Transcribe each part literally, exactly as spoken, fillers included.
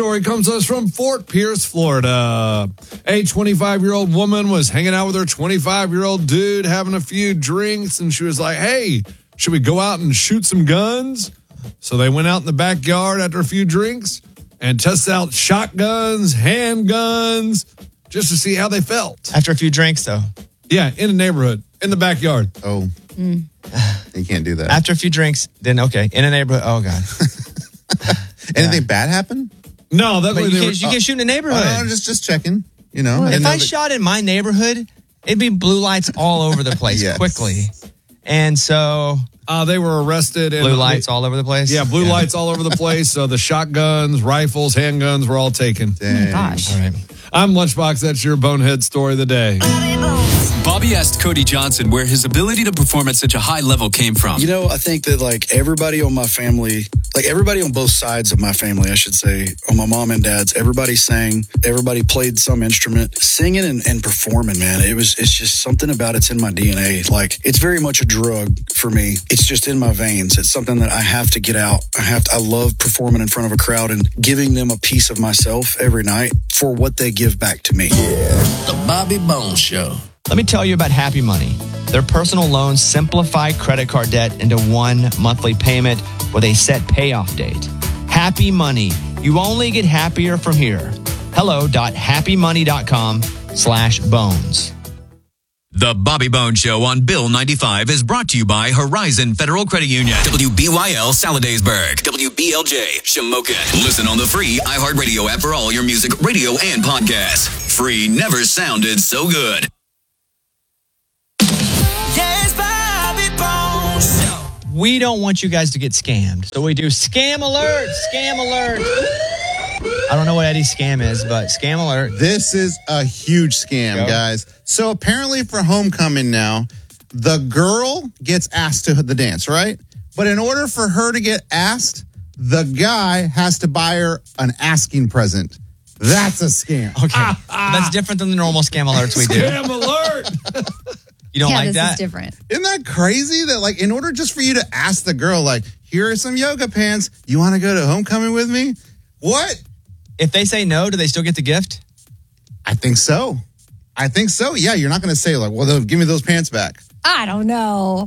story comes to us from Fort Pierce, Florida. A twenty-five-year-old woman was hanging out with her twenty-five-year-old dude, having a few drinks, and she was like, hey, should we go out and shoot some guns? So they went out in the backyard after a few drinks and tested out shotguns, handguns, just to see how they felt. After a few drinks, though. Yeah, in the neighborhood, in the backyard. Oh, mm. You can't do that. After a few drinks, then okay, in a neighborhood. Oh, God. Anything yeah. bad happen? No, that's you, you, can, were, you can shoot in a neighborhood. Uh, just, just checking, you know. If I that... shot in my neighborhood, it'd be blue lights all over the place yes. quickly. And so... Uh, they were arrested. Blue lights all over the place? Yeah, blue yeah. lights all over the place. So the shotguns, rifles, handguns were all taken. Dang. Oh, my gosh. All right. I'm Lunchbox. That's your bonehead story of the day. Bobby asked Cody Johnson where his ability to perform at such a high level came from. You know, I think that like everybody on my family, like everybody on both sides of my family, I should say, on my mom and dad's, everybody sang, everybody played some instrument. Singing and, and performing, man, it was, it's just something about it's in my D N A. Like, it's very much a drug for me. It's just in my veins. It's something that I have to get out. I have to, I love performing in front of a crowd and giving them a piece of myself every night for what they give back to me. Yeah. The Bobby Bones Show. Let me tell you about Happy Money. Their personal loans simplify credit card debt into one monthly payment with a set payoff date. Happy Money. You only get happier from here. Hello.happymoney.com slash bones. The Bobby Bones Show on Bill ninety-five is brought to you by Horizon Federal Credit Union. W B Y L Saladaysburg. W B L J Shamokin. Listen on the free iHeartRadio app for all your music, radio, and podcasts. Free never sounded so good. Yes, Bobby Bones. We don't want you guys to get scammed. So we do Scam Alert, Scam Alert. I don't know what Eddie's scam is, but Scam Alert. This is a huge scam, Go. guys. So apparently for homecoming now, the girl gets asked to the dance, right? But in order for her to get asked, the guy has to buy her an asking present. That's a scam. Okay. Ah, ah. That's different than the normal Scam Alerts we do. Scam Alert. You don't yeah, like this that? Is different. Isn't that crazy that, like, in order just for you to ask the girl, like, here are some yoga pants. You want to go to homecoming with me? What? If they say no, do they still get the gift? I think so. I think so. Yeah, you're not going to say, like, well, give me those pants back. I don't know.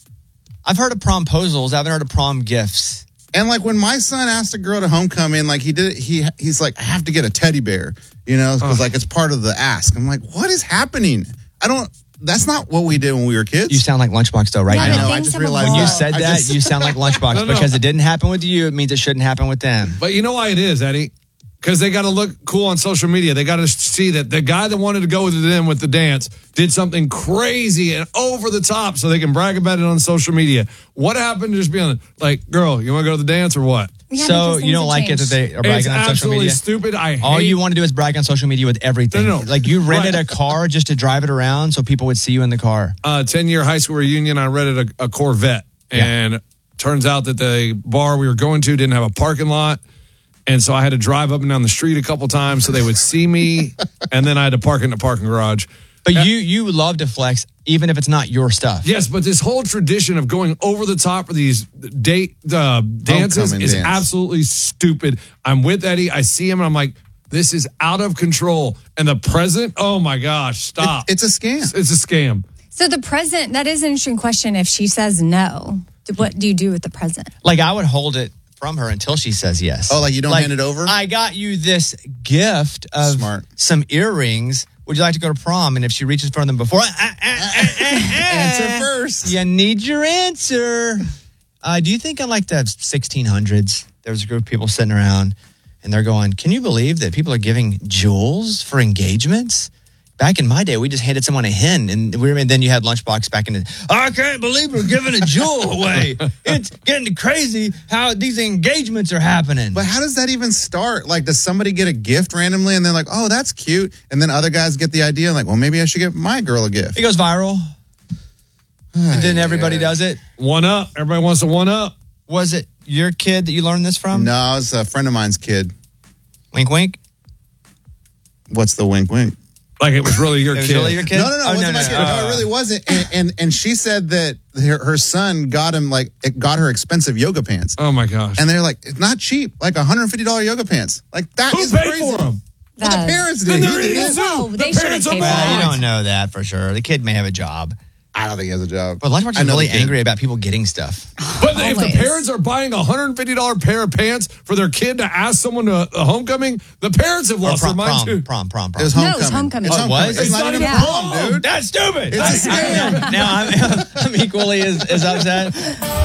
I've heard of promposals. I haven't heard of prom gifts. And, like, when my son asked a girl to homecoming, like, he did it, he he's like, I have to get a teddy bear, you know, because, oh. like, it's part of the ask. I'm like, what is happening? I don't... That's not what we did when we were kids. You sound like Lunchbox, though, right yeah, now. I know. I just realized when you that. said that, just... you sound like Lunchbox no, no. because it didn't happen with you. It means it shouldn't happen with them. But you know why it is, Eddie? Because they got to look cool on social media. They got to see that the guy that wanted to go with them with the dance did something crazy and over the top so they can brag about it on social media. What happened to just being like, girl, you want to go to the dance or what? Yeah, so you don't like changed. it that they are bragging it's on social media? It's absolutely stupid. I hate All you want to do is brag on social media with everything. No, no. Like you rented right. a car just to drive it around so people would see you in the car. Uh, ten-year high school reunion, I rented a, a Corvette. Yeah. And turns out that the bar we were going to didn't have a parking lot. And so I had to drive up and down the street a couple times so they would see me. And then I had to park in the parking garage. But you you love to flex, even if it's not your stuff. Yes, but this whole tradition of going over the top for these date uh, dances Homecoming is dance. absolutely stupid. I'm with Eddie. I see him, and I'm like, this is out of control. And the present, oh, my gosh, stop. It, it's a scam. It's, it's a scam. So the present, that is an interesting question. If she says no, what do you do with the present? Like I would hold it from her until she says yes. Oh, like you don't like, hand it over? I got you this gift of Smart. some earrings. Would you like to go to prom? And if she reaches for them before, uh, uh, uh, uh, answer first. You need your answer. Uh, do you think in like the sixteen hundreds, there was a group of people sitting around and they're going, can you believe that people are giving jewels for engagements? Back in my day, we just handed someone a hen, and, we were, and then you had Lunchbox back in the, I can't believe we're giving a jewel away. It's getting crazy how these engagements are happening. But how does that even start? Like, does somebody get a gift randomly, and they're like, oh, that's cute, and then other guys get the idea, like, well, maybe I should get my girl a gift. It goes viral, and then everybody does it. One up. Everybody wants to one up. Was it your kid that you learned this from? No, it's a friend of mine's kid. Wink, wink. What's the wink, wink? Like it was really your It was kid. really your kid? No, no, no, Oh, it wasn't my kid. No, it really wasn't. And, and and she said that her, her son got him like it got her expensive yoga pants. Oh my gosh. And they're like, it's not cheap, like one hundred fifty dollars yoga pants. Like that Who is paid crazy. for them? Well, the That- parents Then did. they're He idiots did. too. No, The they shouldn't parents are pay for Well, that. you don't know that for sure. The kid may have a job. I don't think he has a job. But Lunchbox I is know really the kid. angry about people getting stuff. But if the Always. parents are buying a one hundred fifty dollars pair of pants for their kid to ask someone to a homecoming, the parents have Or lost prom, their mind too. prom, prom, prom, prom. It was No, homecoming. it's homecoming. It's Oh, it homecoming. was? It's, It's not, not even even prom, dude. That's stupid. It's a scam. Now I'm, I'm equally as, as upset.